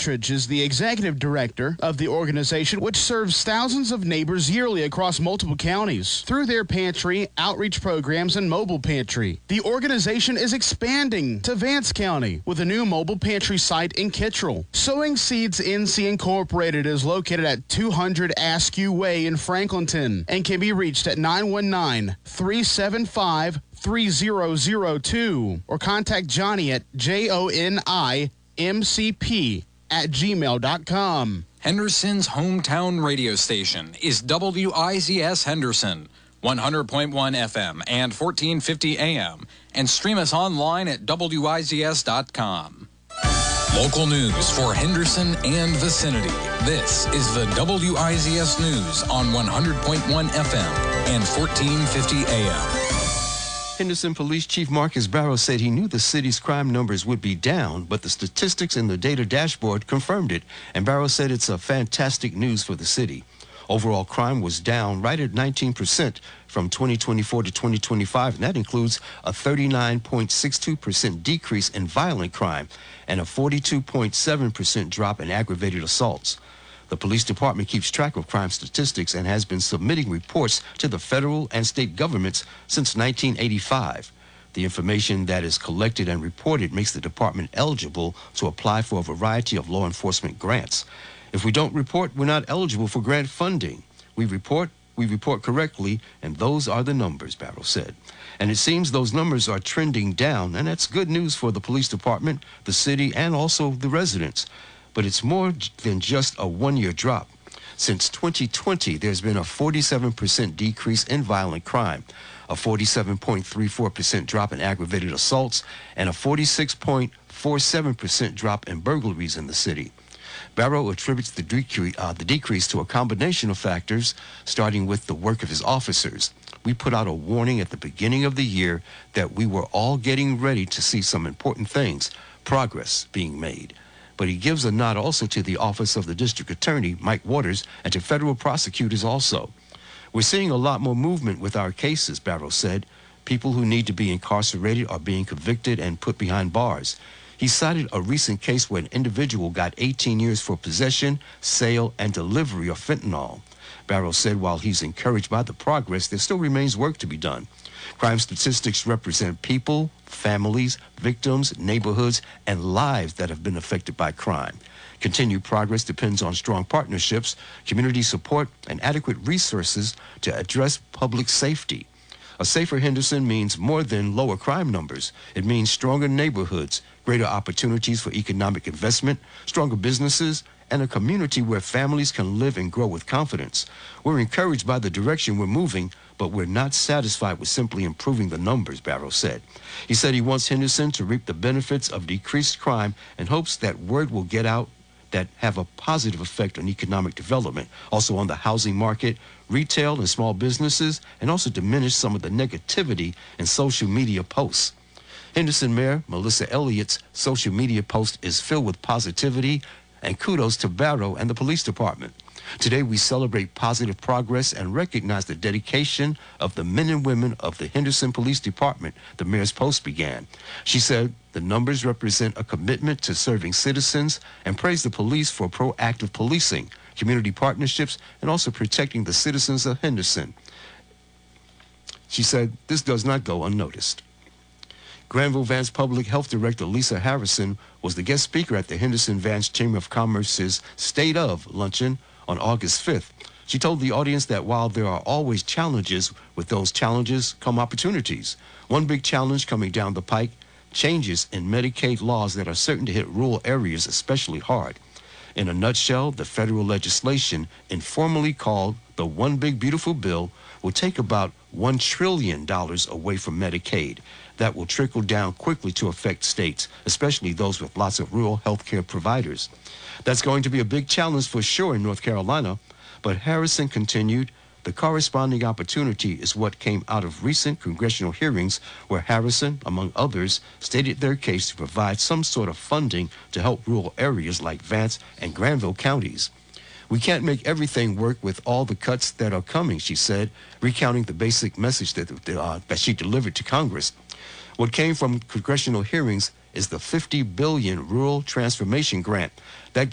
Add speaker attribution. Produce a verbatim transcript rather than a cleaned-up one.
Speaker 1: Partridge is the executive director of the organization, which serves thousands of neighbors yearly across multiple counties through their pantry, outreach programs, and mobile pantry. The organization is expanding to Vance County with a new mobile pantry site in Kittrell. Sowing Seeds N C Incorporated is located at two hundred Askew Way in Franklinton and can be reached at nine one nine, three seven five, three zero zero two or contact Johnny at J O N I M C P at gmail dot com.
Speaker 2: Henderson's hometown radio station is W I Z S Henderson, one hundred point one F M and fourteen fifty A M, and stream us online at W I Z S dot com. Local news for Henderson and vicinity. This is the W I Z S News on one hundred point one F M and fourteen fifty A M.
Speaker 3: Henderson Police Chief Marcus Barrow said he knew the city's crime numbers would be down, but the statistics in the data dashboard confirmed it, and Barrow said it's a fantastic news for the city. Overall crime was down right at nineteen percent from twenty twenty-four to twenty twenty-five, and that includes a thirty-nine point six two percent decrease in violent crime and a forty-two point seven percent drop in aggravated assaults. The police department keeps track of crime statistics and has been submitting reports to the federal and state governments since nineteen eighty-five. The information that is collected and reported makes the department eligible to apply for a variety of law enforcement grants. If we don't report, we're not eligible for grant funding. We report, we report correctly, and those are the numbers, Barrow said. And it seems those numbers are trending down, and that's good news for the police department, the city, and also the residents. But it's more than just a one-year drop. Since twenty twenty, there's been a forty-seven percent decrease in violent crime, a forty-seven point three four percent drop in aggravated assaults, and a forty-six point four seven percent drop in burglaries in the city. Barrow attributes the decrease, uh, the decrease to a combination of factors, starting with the work of his officers. We put out a warning at the beginning of the year that we were all getting ready to see some important things, progress being made. But he gives a nod also to the office of the district attorney, Mike Waters, and to federal prosecutors also. We're seeing a lot more movement with our cases, Barrow said. People who need to be incarcerated are being convicted and put behind bars. He cited a recent case where an individual got eighteen years for possession, sale, and delivery of fentanyl. Barrow said while he's encouraged by the progress, there still remains work to be done. Crime statistics represent people, families, victims, neighborhoods, and lives that have been affected by crime. Continued progress depends on strong partnerships, community support, and adequate resources to address public safety. A safer Henderson means more than lower crime numbers. It means stronger neighborhoods, greater opportunities for economic investment, stronger businesses, and a community where families can live and grow with confidence. We're encouraged by the direction we're moving, but we're not satisfied with simply improving the numbers, Barrow said. He said he wants Henderson to reap the benefits of decreased crime and hopes that word will get out that have a positive effect on economic development, also on the housing market, retail and small businesses, and also diminish some of the negativity in social media posts. Henderson Mayor Melissa Elliott's social media post is filled with positivity and kudos to Barrow and the police department. Today we celebrate positive progress and recognize the dedication of the men and women of the Henderson Police Department, the mayor's post began. She said the numbers represent a commitment to serving citizens and praised the police for proactive policing, community partnerships, and also protecting the citizens of Henderson. She said this does not go unnoticed. Granville-Vance Public Health Director Lisa Harrison was the guest speaker at the Henderson-Vance Chamber of Commerce's State of luncheon on August fifth. She told the audience that while there are always challenges, with those challenges come opportunities. One big challenge coming down the pike, changes in Medicaid laws that are certain to hit rural areas especially hard. In a nutshell, the federal legislation, informally called the One Big Beautiful Bill, will take about one trillion dollars away from Medicaid. That will trickle down quickly to affect states, especially those with lots of rural health care providers. That's going to be a big challenge for sure in North Carolina, but Harrison continued, the corresponding opportunity is what came out of recent congressional hearings where Harrison, among others, stated their case to provide some sort of funding to help rural areas like Vance and Granville counties. We can't make everything work with all the cuts that are coming, she said, recounting the basic message that, uh, that she delivered to Congress. What came from congressional hearings is the fifty billion dollars Rural Transformation Grant. That